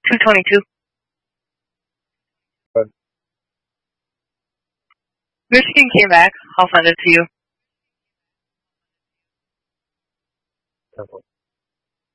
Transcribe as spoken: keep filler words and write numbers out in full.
two twenty-two. Good. Michigan came back. I'll send it to you. Temple.